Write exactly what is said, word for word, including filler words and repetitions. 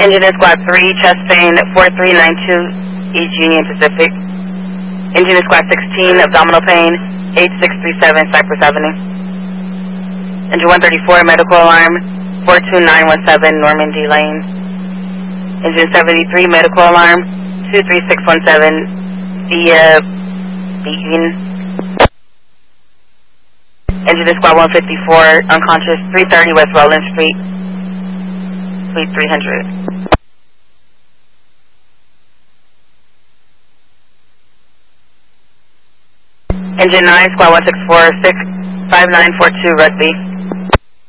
Engine in Squad three, chest pain, four three nine two, East Union Pacific. Engine in Squad sixteen, abdominal pain, eight six three seven, Cypress Avenue. Engine one thirty-four, medical alarm, four two nine one seven, Normandy Lane. Engine seventy-three, medical alarm, two three six one seven, via Beacon. Engine in Squad one fifty-four, unconscious, three thirty West Rowland Street, Suite three hundred. Engine nine, Squad one six four, six five nine four two, Rugby.